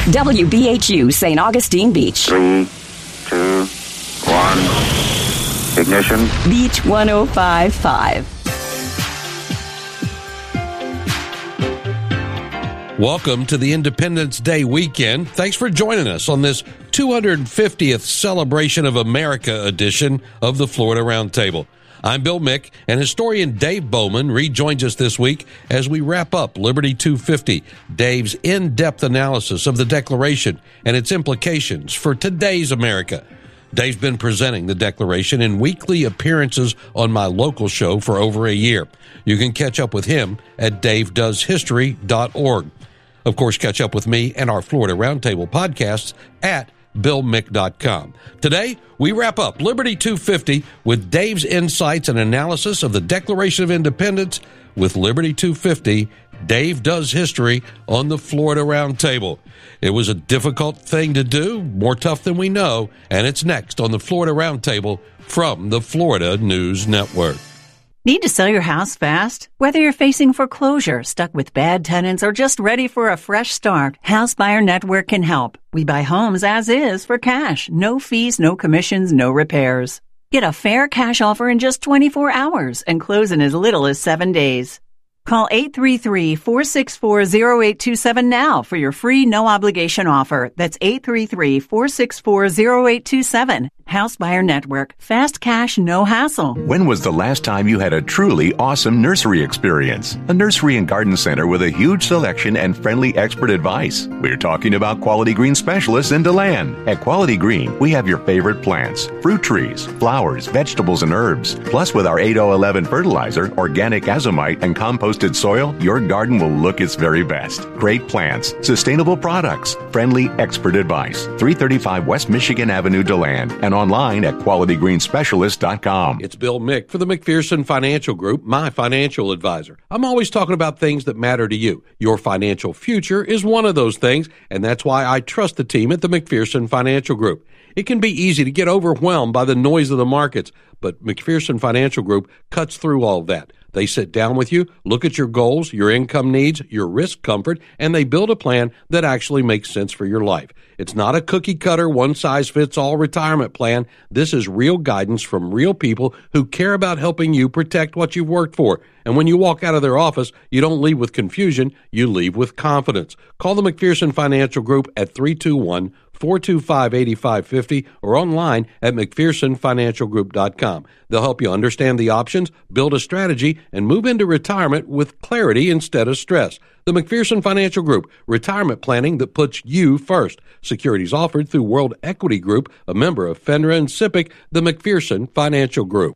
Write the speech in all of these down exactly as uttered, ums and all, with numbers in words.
W B H U Saint Augustine Beach. Three, two, one. Ignition. Beach one oh five point five. Welcome to the Independence Day weekend. Thanks for joining us on this two hundred fiftieth Celebration of America edition of the Florida Roundtable. I'm Bill Mick, and historian Dave Bowman rejoins us this week as we wrap up Liberty two fifty, Dave's in-depth analysis of the Declaration and its implications for today's America. Dave's been presenting the Declaration in weekly appearances on my local show for over a year. You can catch up with him at dave does history dot org. Of course, catch up with me and our Florida Roundtable podcasts at bill mick dot com. Today, we wrap up Liberty two fifty with Dave's insights and analysis of the Declaration of Independence with Liberty two fifty, Dave Does History on the Florida Roundtable. It was a difficult thing to do, more tough than we know, and it's next on the Florida Roundtable from the Florida News Network. Need to sell your house fast? Whether you're facing foreclosure, stuck with bad tenants, or just ready for a fresh start, House Buyer Network can help. We buy homes as is for cash. No fees, no commissions, no repairs. Get a fair cash offer in just twenty-four hours and close in as little as seven days. Call eight three three, four six four, zero eight two seven now for your free no-obligation offer. That's eight three three, four six four, zero eight two seven. House Buyer Network. Fast cash, no hassle. When was the last time you had a truly awesome nursery experience? A nursery and garden center with a huge selection and friendly expert advice. We're talking about Quality Green Specialists in DeLand. At Quality Green, we have your favorite plants, fruit trees, flowers, vegetables, and herbs. Plus, with our eight oh eleven fertilizer, organic azomite, and composted soil, your garden will look its very best. Great plants, sustainable products, friendly expert advice. three thirty-five West Michigan Avenue, DeLand, and online at quality green specialist dot com. It's Bill Mick for the McPherson Financial Group, my financial advisor. I'm always talking about things that matter to you. Your financial future is one of those things, and that's why I trust the team at the McPherson Financial Group. It can be easy to get overwhelmed by the noise of the markets, but McPherson Financial Group cuts through all that. They sit down with you, look at your goals, your income needs, your risk comfort, and they build a plan that actually makes sense for your life. It's not a cookie-cutter, one-size-fits-all retirement plan. This is real guidance from real people who care about helping you protect what you've worked for. And when you walk out of their office, you don't leave with confusion, you leave with confidence. Call the McPherson Financial Group at three two one, four two five, eight five five zero or online at mcpherson financial group dot com. They'll help you understand the options, build a strategy, and move into retirement with clarity instead of stress. The McPherson Financial Group, retirement planning that puts you first. Securities offered through World Equity Group, a member of FINRA and SIPC, the McPherson Financial Group.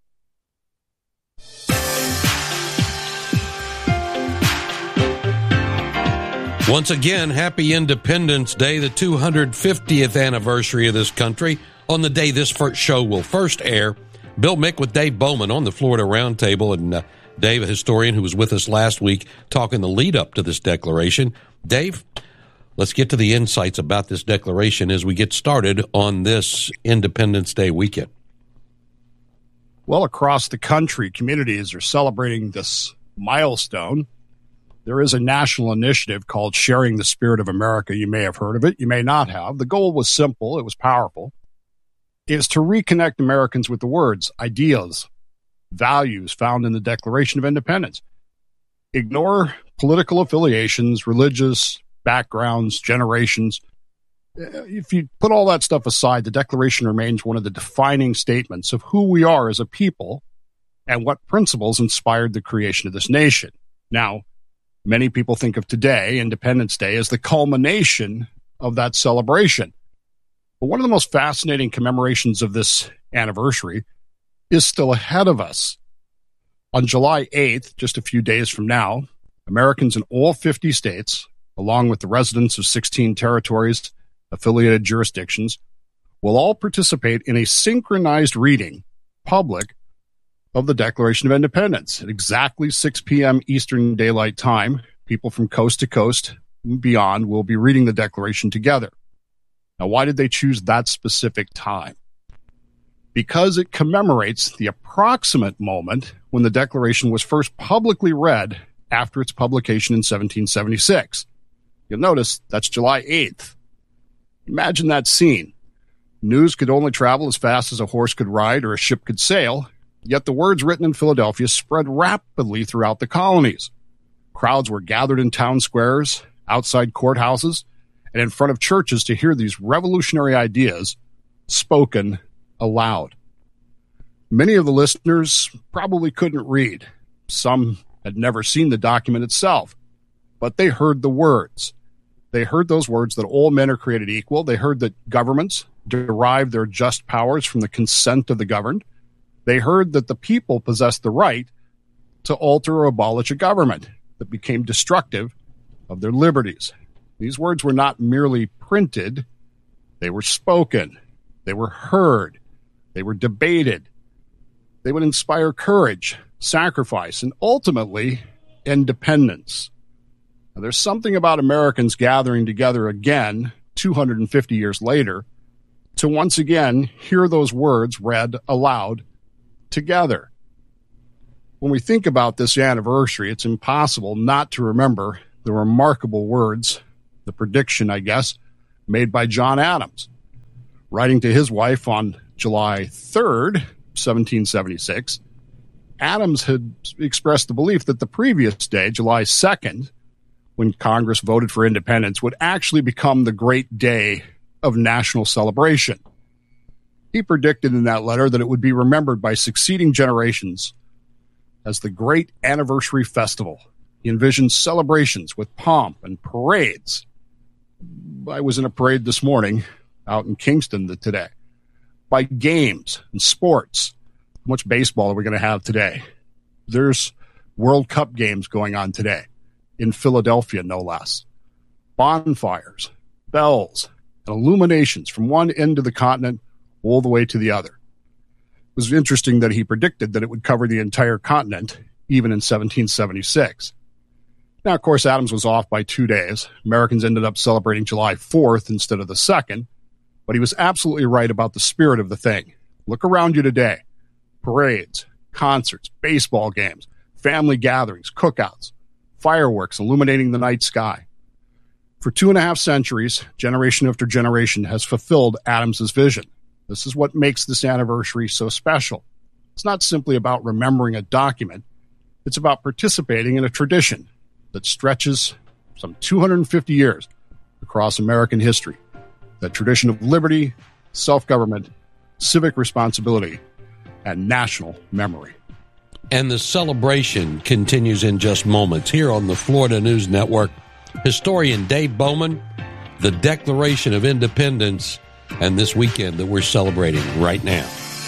Once again, happy Independence Day, the two hundred fiftieth anniversary of this country. On the day this first show will first air, Bill Mick with Dave Bowman on the Florida Roundtable, and uh, Dave, a historian who was with us last week, talking the lead-up to this declaration. Dave, let's get to the insights about this declaration as we get started on this Independence Day weekend. Well, across the country, communities are celebrating this milestone. There is a national initiative called Sharing the Spirit of America. You may have heard of it. You may not have. The goal was simple. It was powerful. It is to reconnect Americans with the words, ideas, values found in the Declaration of Independence. Ignore political affiliations, religious backgrounds, generations. If you put all that stuff aside, the Declaration remains one of the defining statements of who we are as a people and what principles inspired the creation of this nation. Now, many people think of today, Independence Day, as the culmination of that celebration. But one of the most fascinating commemorations of this anniversary is still ahead of us. On July eighth, just a few days from now, Americans in all fifty states, along with the residents of sixteen territories, affiliated jurisdictions, will all participate in a synchronized reading, public, of the Declaration of Independence. At exactly six p.m. Eastern Daylight Time, people from coast to coast and beyond will be reading the Declaration together. Now, why did they choose that specific time? Because it commemorates the approximate moment when the Declaration was first publicly read after its publication in seventeen seventy-six. You'll notice that's July eighth. Imagine that scene. News could only travel as fast as a horse could ride or a ship could sail, yet the words written in Philadelphia spread rapidly throughout the colonies. Crowds were gathered in town squares, outside courthouses, and in front of churches to hear these revolutionary ideas spoken aloud. Many of the listeners probably couldn't read. Some had never seen the document itself, but they heard the words. They heard those words that all men are created equal. They heard that governments derive their just powers from the consent of the governed. They heard that the people possess the right to alter or abolish a government that became destructive of their liberties. These words were not merely printed. They were spoken. They were heard. They were debated. They would inspire courage, sacrifice, and ultimately independence. Now, there's something about Americans gathering together again two hundred fifty years later to once again hear those words read aloud together. When we think about this anniversary, it's impossible not to remember the remarkable words, the prediction, I guess, made by John Adams. Writing to his wife on July third, seventeen seventy-six, Adams had expressed the belief that the previous day, July second, when Congress voted for independence, would actually become the great day of national celebration. He predicted in that letter that it would be remembered by succeeding generations as the great anniversary festival. He envisioned celebrations with pomp and parades. I was in a parade this morning out in Kingston today. By games and sports. How much baseball are we going to have today? There's World Cup games going on today in Philadelphia, no less. Bonfires, bells, and illuminations from one end of the continent all the way to the other. It was interesting that he predicted that it would cover the entire continent, even in seventeen seventy-six. Now, of course, Adams was off by two days. Americans ended up celebrating July fourth instead of the second, but he was absolutely right about the spirit of the thing. Look around you today. Parades, concerts, baseball games, family gatherings, cookouts, fireworks illuminating the night sky. For two and a half centuries, generation after generation has fulfilled Adams's vision. This is what makes this anniversary so special. It's not simply about remembering a document. It's about participating in a tradition that stretches some two hundred fifty years across American history. That tradition of liberty, self-government, civic responsibility, and national memory. And the celebration continues in just moments here on the Florida News Network. Historian Dave Bowman, the Declaration of Independence, and this weekend that we're celebrating right now.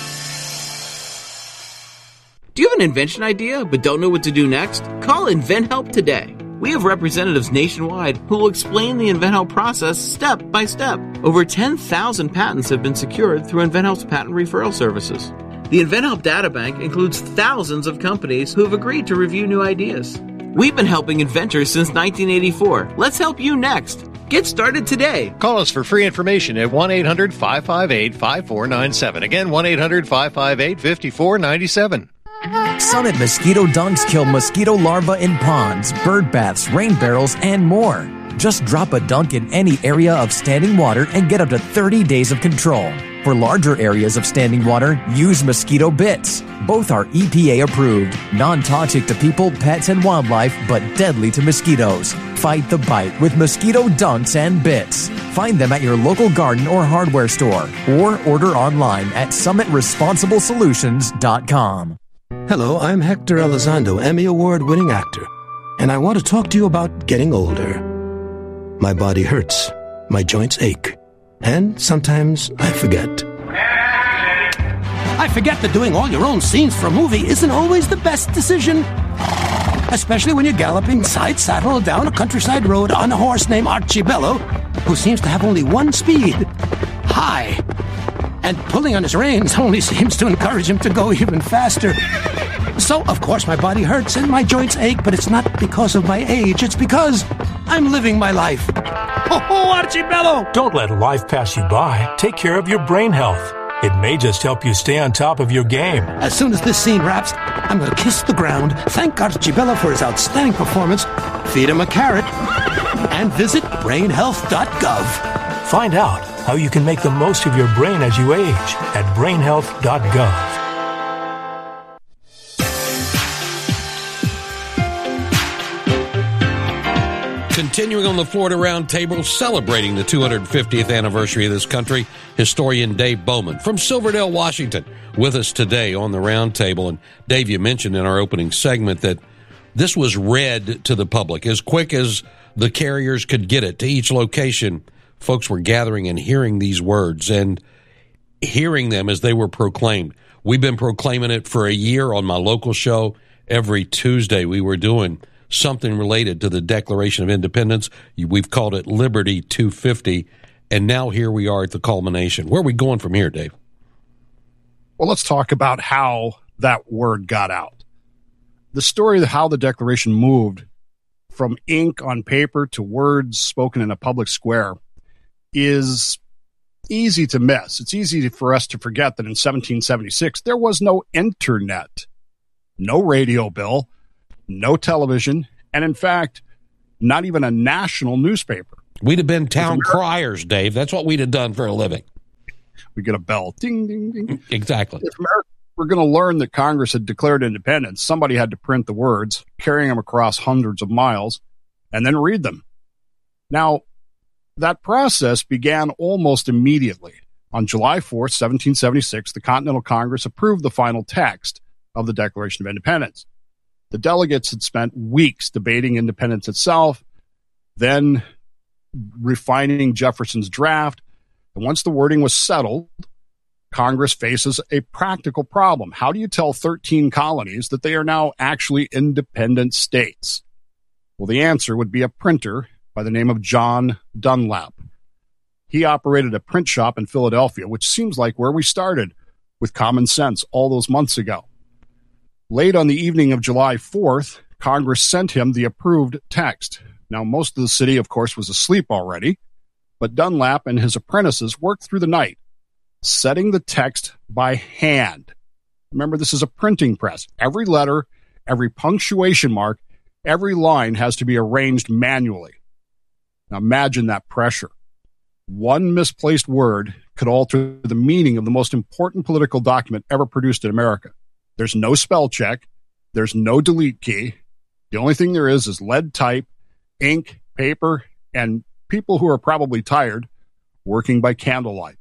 Do you have an invention idea but don't know what to do next? Call InventHelp today. We have representatives nationwide who will explain the InventHelp process step by step. Over ten thousand patents have been secured through InventHelp's patent referral services. The InventHelp Databank includes thousands of companies who have agreed to review new ideas. We've been helping inventors since nineteen eighty-four. Let's help you next. Get started today. Call us for free information at one eight hundred five five eight five four nine seven. Again, one eight hundred five five eight five four nine seven. Summit Mosquito Dunks kill mosquito larvae in ponds, bird baths, rain barrels, and more. Just drop a dunk in any area of standing water and get up to thirty days of control. For larger areas of standing water, use mosquito bits. Both are E P A approved, non-toxic to people, pets, and wildlife, but deadly to mosquitoes. Fight the bite with mosquito dunks and bits. Find them at your local garden or hardware store, or order online at summit responsible solutions dot com. Hello, I'm Hector Elizondo, Emmy Award-winning actor, and I want to talk to you about getting older. My body hurts, my joints ache, and sometimes I forget. I forget that doing all your own scenes for a movie isn't always the best decision. Especially when you're galloping side saddle down a countryside road on a horse named Archibello, who seems to have only one speed, high. And pulling on his reins only seems to encourage him to go even faster. So, of course, my body hurts and my joints ache, but it's not because of my age. It's because I'm living my life. Oh, Archibello! Don't let life pass you by. Take care of your brain health. It may just help you stay on top of your game. As soon as this scene wraps, I'm going to kiss the ground, thank Archibello for his outstanding performance, feed him a carrot, and visit brain health dot gov. Find out how you can make the most of your brain as you age at brain health dot gov. Continuing on the Florida Roundtable, celebrating the two hundred fiftieth anniversary of this country, historian Dave Bowman from Silverdale, Washington, with us today on the Roundtable. And Dave, you mentioned in our opening segment that this was read to the public as quick as the carriers could get it to each location. Folks were gathering and hearing these words and hearing them as they were proclaimed. We've been proclaiming it for a year on my local show. Every Tuesday we were doing something related to the Declaration of Independence. We've called it Liberty two fifty, and now here we are at the culmination. Where are we going from here, Dave? Well, let's talk about how that word got out. The story of how the Declaration moved from ink on paper to words spoken in a public square is easy to miss. It's easy for us to forget that in seventeen seventy-six, there was no internet, no radio bill, no television, and in fact, not even a national newspaper. We'd have been town criers, Dave. That's what we'd have done for a living. We get a bell. Ding, ding, ding. Exactly. If America were going to learn that Congress had declared independence, somebody had to print the words, carrying them across hundreds of miles, and then read them. Now, that process began almost immediately. On July fourth, seventeen seventy-six, the Continental Congress approved the final text of the Declaration of Independence. The delegates had spent weeks debating independence itself, then refining Jefferson's draft, and once the wording was settled, Congress faces a practical problem. How do you tell thirteen colonies that they are now actually independent states? Well, the answer would be a printer by the name of John Dunlap. He operated a print shop in Philadelphia, which seems like where we started with Common Sense all those months ago. Late on the evening of July fourth, Congress sent him the approved text. Now, most of the city, of course, was asleep already, but Dunlap and his apprentices worked through the night, setting the text by hand. Remember, this is a printing press. Every letter, every punctuation mark, every line has to be arranged manually. Now imagine that pressure. One misplaced word could alter the meaning of the most important political document ever produced in America. There's no spell check. There's no delete key. The only thing there is is lead type, ink, paper, and people who are probably tired working by candlelight.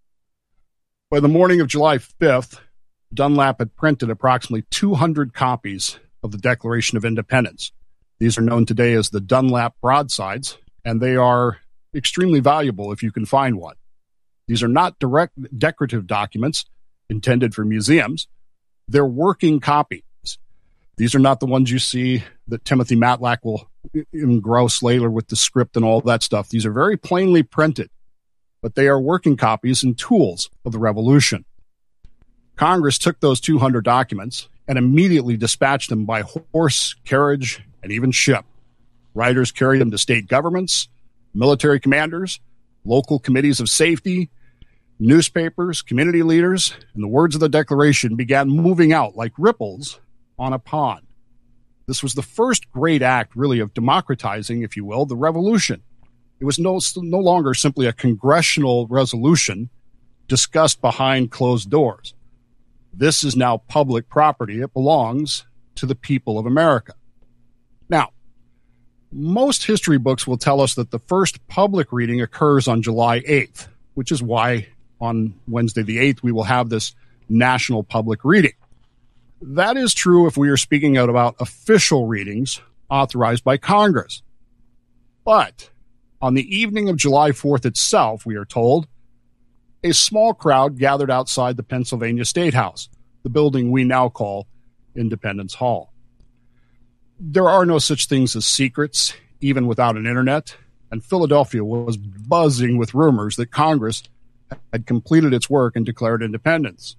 By the morning of July fifth, Dunlap had printed approximately two hundred copies of the Declaration of Independence. These are known today as the Dunlap broadsides, and they are extremely valuable if you can find one. These are not direct decorative documents intended for museums. They're working copies. These are not the ones you see that Timothy Matlack will engross later with the script and all that stuff. These are very plainly printed, but they are working copies and tools of the revolution. Congress took those two hundred documents and immediately dispatched them by horse, carriage, and even ship. Riders carried them to state governments, military commanders, local committees of safety, newspapers, community leaders, and the words of the Declaration began moving out like ripples on a pond. This was the first great act, really, of democratizing, if you will, the revolution. It was no, no longer simply a congressional resolution discussed behind closed doors. This is now public property. It belongs to the people of America. Now, most history books will tell us that the first public reading occurs on July eighth, which is why on Wednesday the eighth we will have this national public reading. That is true if we are speaking out about official readings authorized by Congress. But on the evening of July fourth itself, we are told, a small crowd gathered outside the Pennsylvania State House, the building we now call Independence Hall. There are no such things as secrets, even without an internet, and Philadelphia was buzzing with rumors that Congress had completed its work and declared independence.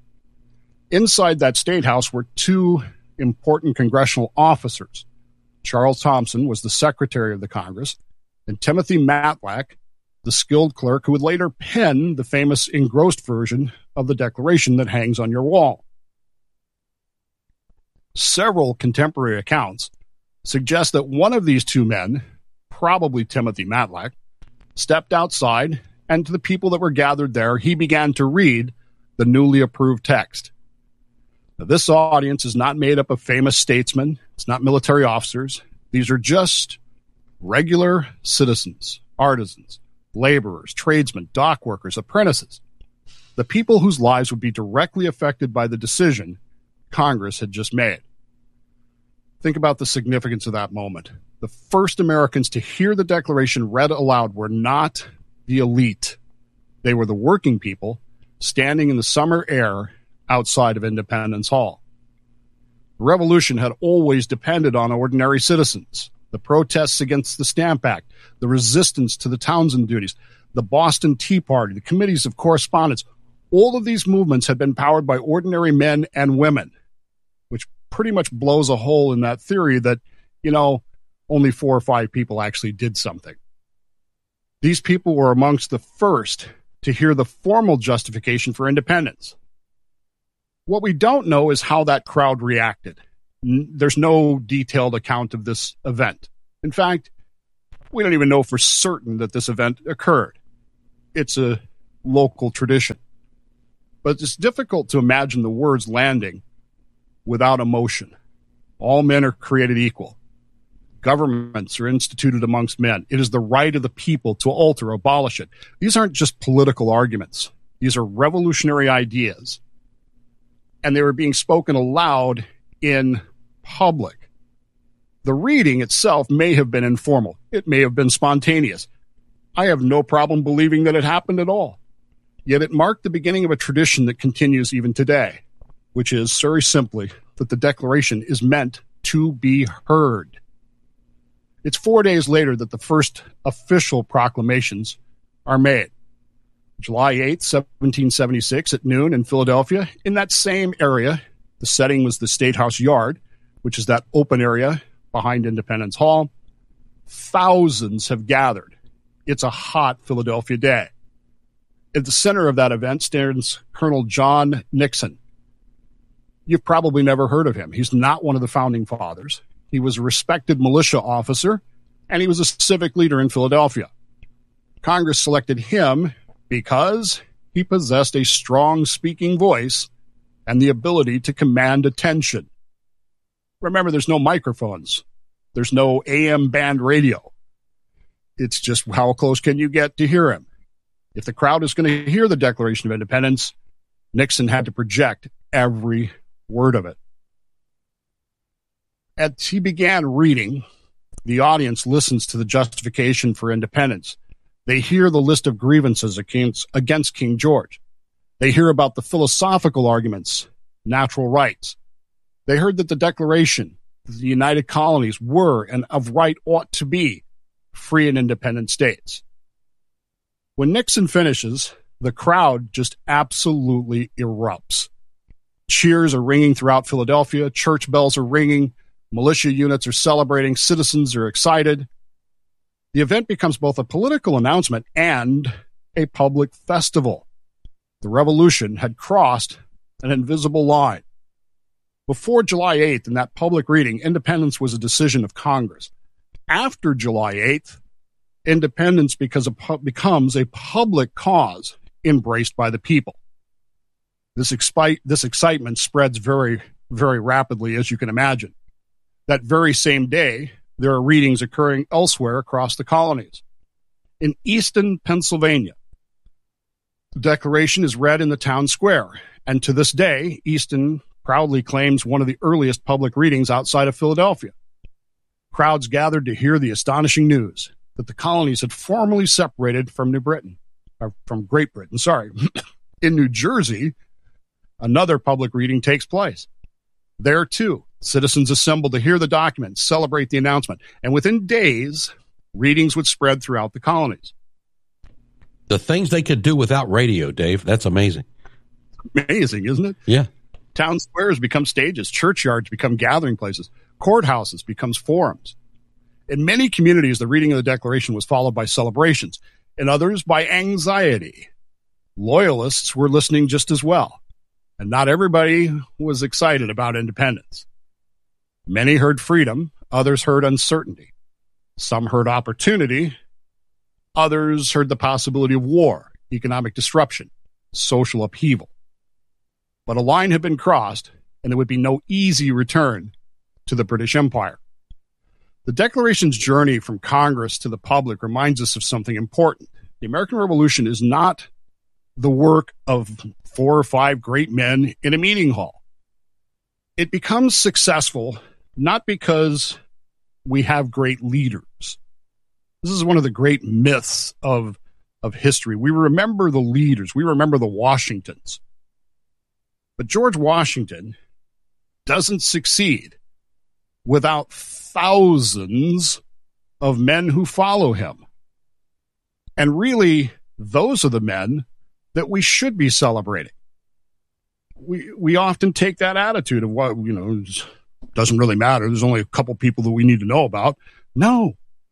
Inside that State House were two important congressional officers. Charles Thompson was the Secretary of the Congress, and Timothy Matlack, the skilled clerk who would later pen the famous engrossed version of the Declaration that hangs on your wall. Several contemporary accounts suggest that one of these two men probably Timothy Matlack, stepped outside, and to the people that were gathered there, he began to read the newly approved text. Now, this audience is not made up of famous statesmen. It's not military officers. These are just regular citizens, artisans, laborers, tradesmen, dock workers, apprentices, the people whose lives would be directly affected by the decision Congress had just made. Think about the significance of that moment. The first Americans to hear the Declaration read aloud were not the elite. They were the working people standing in the summer air outside of Independence Hall. The revolution had always depended on ordinary citizens. The protests against the Stamp Act, the resistance to the Townsend duties, the Boston Tea Party, the committees of correspondence, all of these movements had been powered by ordinary men and women, which pretty much blows a hole in that theory that, you know, only four or five people actually did something. These people were amongst the first to hear the formal justification for independence. What we don't know is how that crowd reacted. There's no detailed account of this event. In fact, we don't even know for certain that this event occurred. It's a local tradition. But it's difficult to imagine the words landing without emotion. All men are created equal. Governments are instituted amongst men. It is the right of the people to alter or abolish it. These aren't just political arguments. These are revolutionary ideas. And they were being spoken aloud in public. The reading itself may have been informal. It may have been spontaneous. I have no problem believing that it happened at all. Yet it marked the beginning of a tradition that continues even today, which is, very simply, that the Declaration is meant to be heard. It's four days later that the first official proclamations are made. July eighth, seventeen seventy-six, at noon in Philadelphia. In that same area, the setting was the State House Yard, which is that open area behind Independence Hall. Thousands have gathered. It's a hot Philadelphia day. At the center of that event stands Colonel John Nixon. You've probably never heard of him. He's not one of the founding fathers. He was a respected militia officer, and he was a civic leader in Philadelphia. Congress selected him because he possessed a strong speaking voice and the ability to command attention. Remember, there's no microphones. There's no A M band radio. It's just how close can you get to hear him? If the crowd is going to hear the Declaration of Independence, Nixon had to project every word of it. As he began reading, the audience listens to the justification for independence. They hear the list of grievances against, against King George. They hear about the philosophical arguments, natural rights. They heard that the Declaration, that the United Colonies were and of right ought to be free and independent states. When Nixon finishes, the crowd just absolutely erupts. Cheers are ringing throughout Philadelphia. Church bells are ringing. Militia units are celebrating. Citizens are excited. The event becomes both a political announcement and a public festival. The revolution had crossed an invisible line. Before July eighth, in that public reading, independence was a decision of Congress. After July eighth, independence because a pu- becomes a public cause embraced by the people. This, expi- this excitement spreads very, very rapidly, as you can imagine. That very same day, there are readings occurring elsewhere across the colonies. In Easton, Pennsylvania, the Declaration is read in the town square, and to this day, Easton proudly claims one of the earliest public readings outside of Philadelphia. Crowds gathered to hear the astonishing news that the colonies had formally separated from New Britain, or from Great Britain, sorry. In New Jersey, another public reading takes place. There, too, citizens assembled to hear the document, celebrate the announcement, and within days, readings would spread throughout the colonies. The things they could do without radio, Dave, that's amazing. Amazing, isn't it? Yeah. Town squares become stages, churchyards become gathering places, courthouses becomes forums. In many communities, the reading of the Declaration was followed by celebrations, in others by anxiety. Loyalists were listening just as well, and not everybody was excited about independence. Many heard freedom, others heard uncertainty. Some heard opportunity. Others heard the possibility of war, economic disruption, social upheaval. But a line had been crossed, and there would be no easy return to the British Empire. The Declaration's journey from Congress to the public reminds us of something important. The American Revolution is not the work of four or five great men in a meeting hall. It becomes successful not because we have great leaders. This is one of the great myths of, of history. We remember the leaders. We remember the Washingtons. But George Washington doesn't succeed without thousands of men who follow him. And really, those are the men that we should be celebrating. We we often take that attitude of, well, you know, it doesn't really matter. There's only a couple people that we need to know about. No.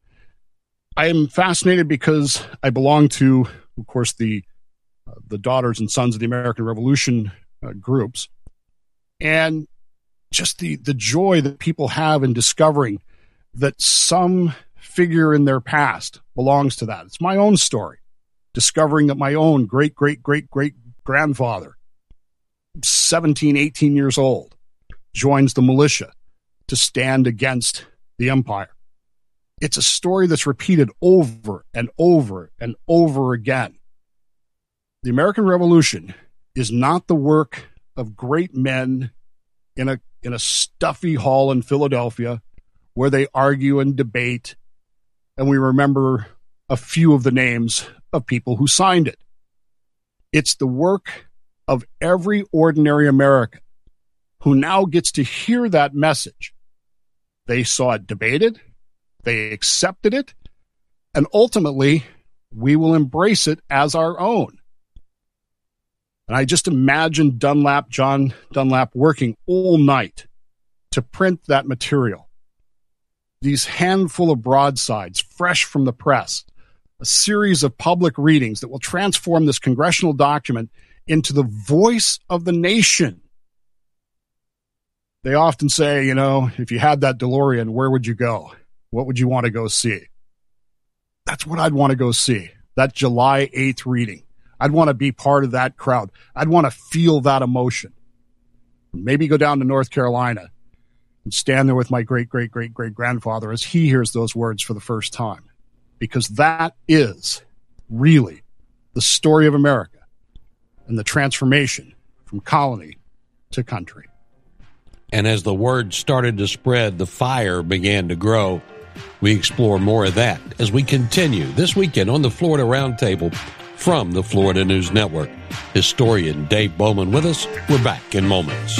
I am fascinated because I belong to, of course, the uh, the Daughters and Sons of the American Revolution uh, groups. And just the, the joy that people have in discovering that some figure in their past belongs to that. It's my own story. Discovering that my own great, great, great, great grandfather, seventeen, eighteen years old, joins the militia to stand against the empire. It's a story that's repeated over and over and over again. The American Revolution is not the work of great men in a in a stuffy hall in Philadelphia where they argue and debate, and we remember a few of the names of people who signed it. It's the work of every ordinary American who now gets to hear that message. They saw it debated, they accepted it, and ultimately we will embrace it as our own. And I just imagine Dunlap, John Dunlap, working all night to print that material. These handful of broadsides, fresh from the press, a series of public readings that will transform this congressional document into the voice of the nation. They often say, you know, if you had that DeLorean, where would you go? What would you want to go see? That's what I'd want to go see, that July eighth reading. I'd want to be part of that crowd. I'd want to feel that emotion. Maybe go down to North Carolina and stand there with my great, great, great, great grandfather as he hears those words for the first time. Because that is really the story of America and the transformation from colony to country. And as the word started to spread, the fire began to grow. We explore more of that as we continue this weekend on the Florida Roundtable from the Florida News Network. Historian Dave Bowman with us. We're back in moments.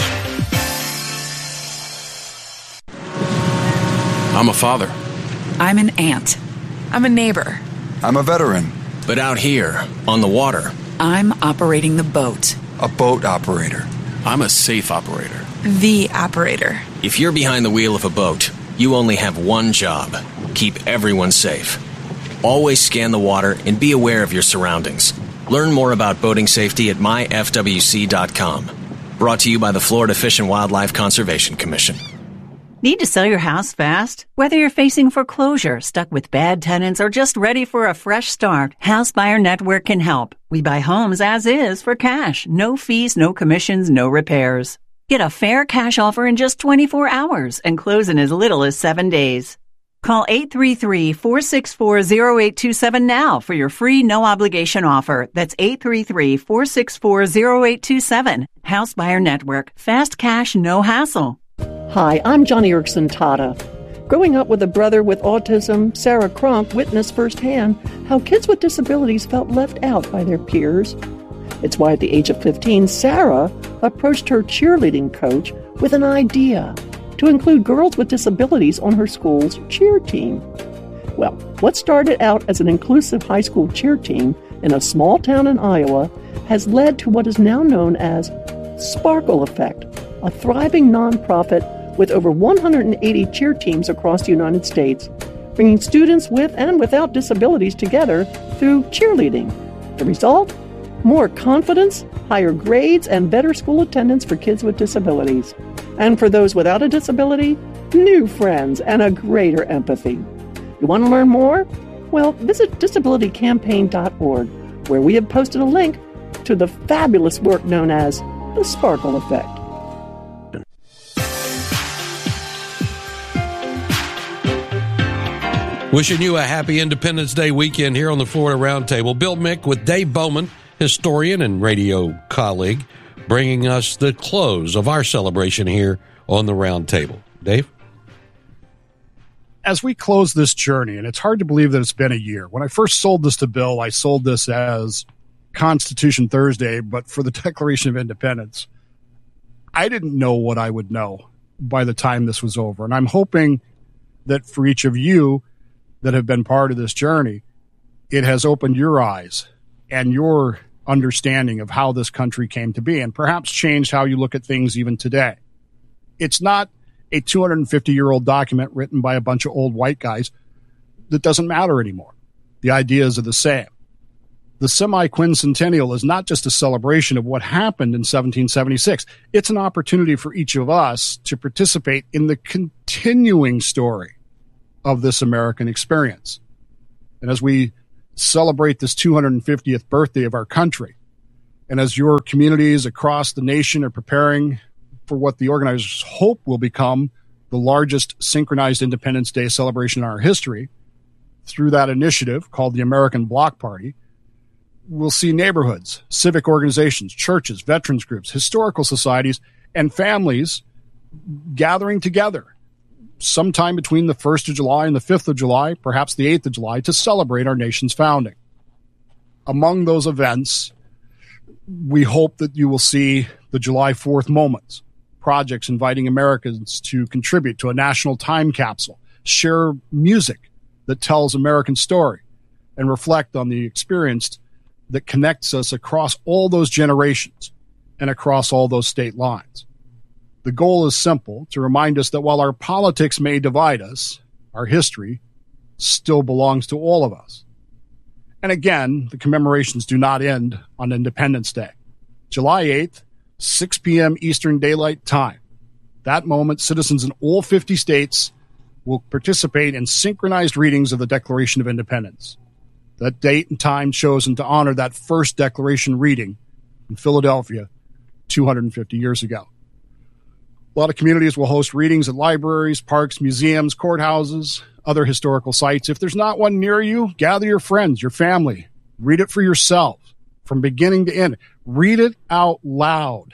I'm a father. I'm an aunt. I'm a neighbor. I'm a veteran. But out here, on the water, I'm operating the boat. A boat operator. I'm a safe operator. The operator. If you're behind the wheel of a boat, you only have one job: keep everyone safe. Always scan the water and be aware of your surroundings. Learn more about boating safety at my f w c dot com. Brought to you by the Florida Fish and Wildlife Conservation Commission. Need to sell your house fast? Whether you're facing foreclosure, stuck with bad tenants, or just ready for a fresh start, House Buyer Network can help. We buy homes as is for cash. No fees, no commissions, no repairs. Get a fair cash offer in just twenty-four hours and close in as little as seven days. Call eight three three, four six four, zero eight two seven now for your free no-obligation offer. That's eight three three, four six four, zero eight two seven. House Buyer Network. Fast cash, no hassle. Hi, I'm Johnny Erickson Tata. Growing up with a brother with autism, Sarah Cronk witnessed firsthand how kids with disabilities felt left out by their peers. It's why at the age of fifteen, Sarah approached her cheerleading coach with an idea to include girls with disabilities on her school's cheer team. Well, what started out as an inclusive high school cheer team in a small town in Iowa has led to what is now known as Sparkle Effect, a thriving nonprofit with over one hundred eighty cheer teams across the United States, bringing students with and without disabilities together through cheerleading. The result? More confidence, higher grades, and better school attendance for kids with disabilities. And for those without a disability, new friends and a greater empathy. You want to learn more? Well, visit disability campaign dot org, where we have posted a link to the fabulous work known as the Sparkle Effect. Wishing you a happy Independence Day weekend here on the Florida Roundtable. Bill Mick with Dave Bowman, historian and radio colleague, bringing us the close of our celebration here on the Roundtable. Dave? As we close this journey, and it's hard to believe that it's been a year. When I first sold this to Bill, I sold this as Constitution Thursday, but for the Declaration of Independence. I didn't know what I would know by the time this was over. And I'm hoping that for each of you that have been part of this journey, it has opened your eyes and your understanding of how this country came to be, and perhaps changed how you look at things even today. It's not a two hundred fifty-year-old document written by a bunch of old white guys that doesn't matter anymore. The ideas are the same. The semi-quincentennial is not just a celebration of what happened in seventeen seventy-six. It's an opportunity for each of us to participate in the continuing story of this American experience. And as we celebrate this two hundred fiftieth birthday of our country, and as your communities across the nation are preparing for what the organizers hope will become the largest synchronized Independence Day celebration in our history, through that initiative called the American Block Party, we'll see neighborhoods, civic organizations, churches, veterans groups, historical societies, and families gathering together sometime between the first of July and the fifth of July, perhaps the eighth of July, to celebrate our nation's founding. Among those events, we hope that you will see the July fourth moments, projects inviting Americans to contribute to a national time capsule, share music that tells American story, and reflect on the experience that connects us across all those generations and across all those state lines. The goal is simple, to remind us that while our politics may divide us, our history still belongs to all of us. And again, the commemorations do not end on Independence Day. July eighth, six p.m. Eastern Daylight Time. That moment, citizens in all fifty states will participate in synchronized readings of the Declaration of Independence. That date and time chosen to honor that first Declaration reading in Philadelphia two hundred fifty years ago. A lot of communities will host readings at libraries, parks, museums, courthouses, other historical sites. If there's not one near you, gather your friends, your family. Read it for yourself from beginning to end. Read it out loud.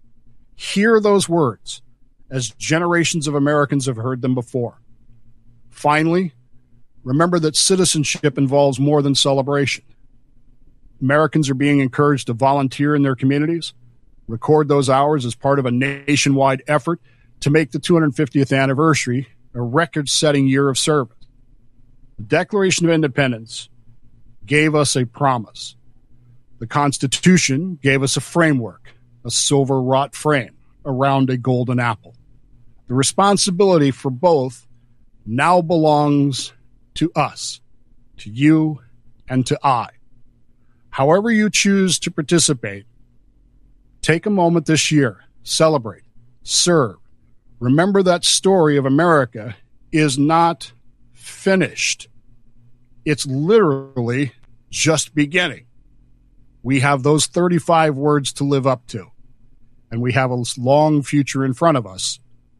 Hear those words as generations of Americans have heard them before. Finally, remember that citizenship involves more than celebration. Americans are being encouraged to volunteer in their communities, record those hours as part of a nationwide effort to make the two hundred fiftieth anniversary a record-setting year of service. The Declaration of Independence gave us a promise. The Constitution gave us a framework, a silver-wrought frame around a golden apple. The responsibility for both now belongs to us, to you, and to I. However you choose to participate, take a moment this year, celebrate, serve. Remember that story of America is not finished. It's literally just beginning. We have those thirty-five words to live up to, and we have a long future in front of us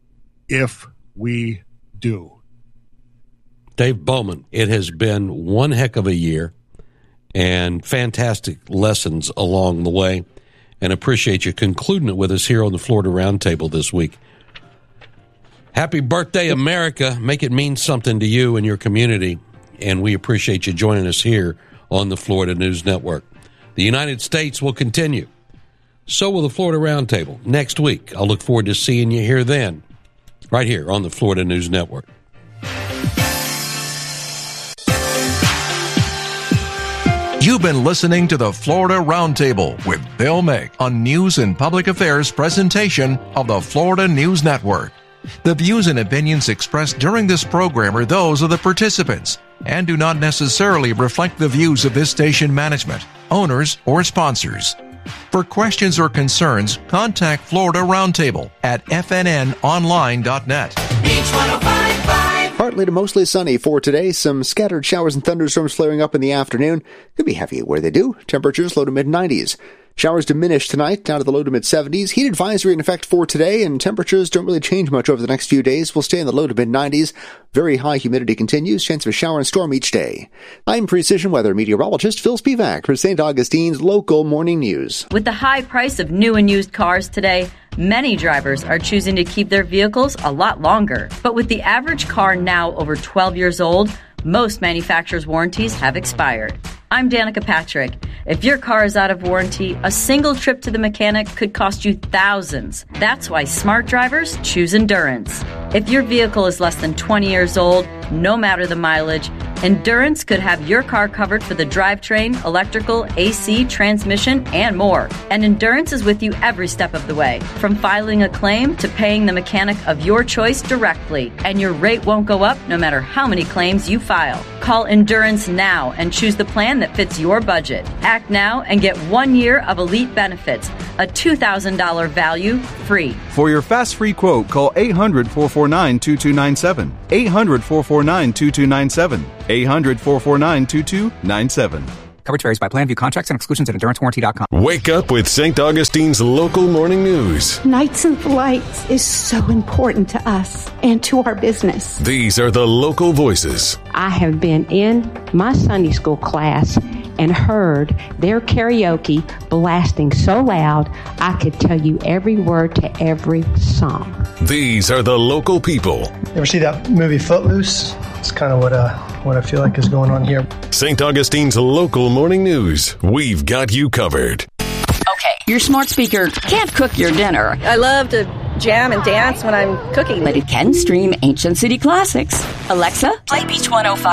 if we do. Dave Bowman, it has been one heck of a year and fantastic lessons along the way, and appreciate you concluding it with us here on the Florida Roundtable this week. Happy birthday, America. Make it mean something to you and your community, and we appreciate you joining us here on the Florida News Network. The United States will continue. So will the Florida Roundtable next week. I'll look forward to seeing you here then, right here on the Florida News Network. You've been listening to the Florida Roundtable with Bill Mick, a news and public affairs presentation of the Florida News Network. The views and opinions expressed during this program are those of the participants and do not necessarily reflect the views of this station management, owners, or sponsors. For questions or concerns, contact Florida Roundtable at f n n online dot net. Beach one oh five point five. Part partly to mostly sunny for today. Some scattered showers and thunderstorms flaring up in the afternoon. Could be heavy where they do. Temperatures low to mid nineties. Showers diminish tonight, down to the low to mid seventies. Heat advisory in effect for today, and temperatures don't really change much over the next few days. We'll stay in the low to mid nineties. Very high humidity continues. Chance of a shower and storm each day. I'm Precision Weather meteorologist Phil Spivak for Saint Augustine's local morning news. With the high price of new and used cars today, many drivers are choosing to keep their vehicles a lot longer. But with the average car now over twelve years old, most manufacturers' warranties have expired. I'm Danica Patrick. If your car is out of warranty, a single trip to the mechanic could cost you thousands. That's why smart drivers choose Endurance. If your vehicle is less than twenty years old, no matter the mileage, Endurance could have your car covered for the drivetrain, electrical, A C, transmission, and more. And Endurance is with you every step of the way, from filing a claim to paying the mechanic of your choice directly. And your rate won't go up no matter how many claims you file. Call Endurance now and choose the plan that fits your budget. Act now and get one year of elite benefits, a two thousand dollars value free. For your fast free quote, call eight hundred, four four nine, two two nine seven. eight hundred, four four nine, two two nine seven. eight hundred, four four nine, two two nine seven. Coverage varies by plan. View contracts and exclusions at endurance warranty dot com. Wake up with Saint Augustine's local morning news. Knights of the Lights is so important to us and to our business. These are the local voices. I have been in my Sunday school class and heard their karaoke blasting so loud I could tell you every word to every song. These are the local people. You ever see that movie Footloose? It's kind of what uh, what I feel like is going on here. Saint Augustine's local morning news. We've got you covered. Okay, your smart speaker can't cook your dinner. I love to jam and dance when I'm cooking. But it can stream ancient city classics. Alexa, play Beach one oh five.